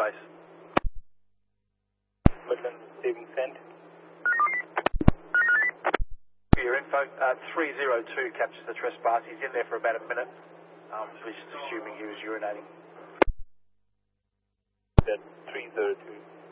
base. Midland, receiving send. For your info, 302 captures the trespass. He's in there for about a minute. We're just assuming he was urinating. That 302.